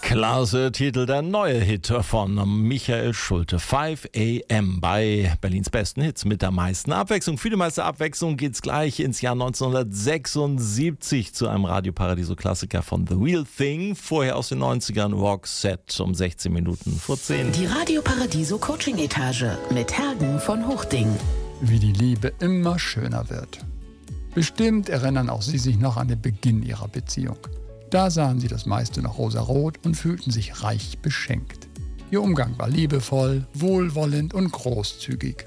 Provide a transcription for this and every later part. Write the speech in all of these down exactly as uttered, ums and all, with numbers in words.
Klasse Titel, der neue Hit von Michael Schulte. five a m bei Berlins besten Hits mit der meisten Abwechslung. Für die meiste Abwechslung geht's gleich ins Jahr neunzehnhundertsechsundsiebzig zu einem Radioparadiso-Klassiker von The Real Thing. Vorher aus den neunzigern Roxette um sechzehn Minuten vor zehn. Die Radioparadiso Coaching-Etage mit Hergen von Hochding. Wie die Liebe immer schöner wird. Bestimmt erinnern auch Sie sich noch an den Beginn Ihrer Beziehung. Da sahen sie das meiste noch rosarot und fühlten sich reich beschenkt. Ihr Umgang war liebevoll, wohlwollend und großzügig.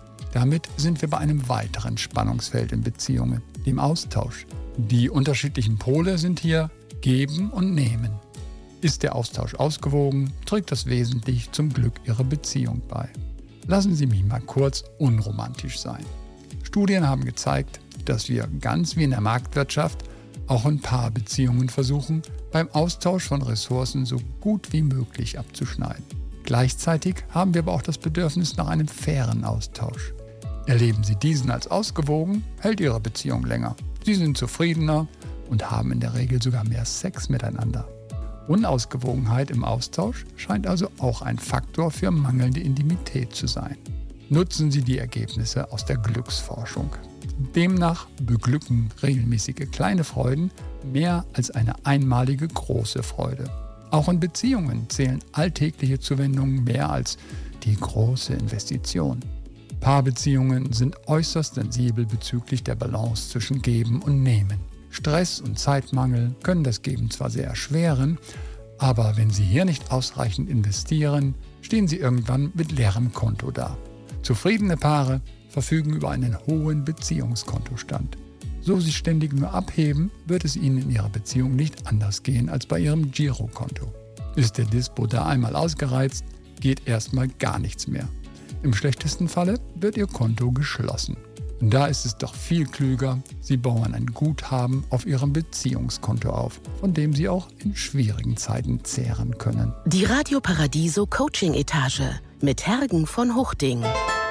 Damit sind wir bei einem weiteren Spannungsfeld in Beziehungen, dem Austausch. Die unterschiedlichen Pole sind hier Geben und Nehmen. Ist der Austausch ausgewogen, trägt das wesentlich zum Glück Ihrer Beziehung bei. Lassen Sie mich mal kurz unromantisch sein. Studien haben gezeigt, dass wir ganz wie in der Marktwirtschaft auch in Paarbeziehungen versuchen, beim Austausch von Ressourcen so gut wie möglich abzuschneiden. Gleichzeitig haben wir aber auch das Bedürfnis nach einem fairen Austausch. Erleben Sie diesen als ausgewogen, hält Ihre Beziehung länger. Sie sind zufriedener und haben in der Regel sogar mehr Sex miteinander. Unausgewogenheit im Austausch scheint also auch ein Faktor für mangelnde Intimität zu sein. Nutzen Sie die Ergebnisse aus der Glücksforschung. Demnach beglücken regelmäßige kleine Freuden mehr als eine einmalige große Freude. Auch in Beziehungen zählen alltägliche Zuwendungen mehr als die große Investition. Paarbeziehungen sind äußerst sensibel bezüglich der Balance zwischen Geben und Nehmen. Stress und Zeitmangel können das Geben zwar sehr erschweren, aber wenn Sie hier nicht ausreichend investieren, stehen Sie irgendwann mit leerem Konto da. Zufriedene Paare verfügen über einen hohen Beziehungskontostand. So Sie ständig nur abheben, wird es Ihnen in Ihrer Beziehung nicht anders gehen als bei Ihrem Girokonto. Ist der Dispo da einmal ausgereizt, geht erstmal gar nichts mehr. Im schlechtesten Falle wird Ihr Konto geschlossen. Da ist es doch viel klüger, Sie bauen ein Guthaben auf Ihrem Beziehungskonto auf, von dem Sie auch in schwierigen Zeiten zehren können. Die Radioparadiso Coaching-Etage mit Hergen von Hochding.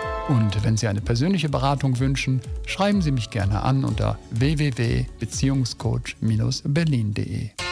Und wenn Sie eine persönliche Beratung wünschen, schreiben Sie mich gerne an unter w w w punkt beziehungscoach Bindestrich berlin punkt de.